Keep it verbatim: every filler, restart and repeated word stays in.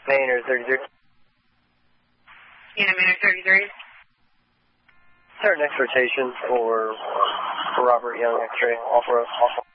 Maynard thirty-three. Yeah, Maynard thirty-three. Start next rotation for, for Robert Young, X-ray, off-road. Off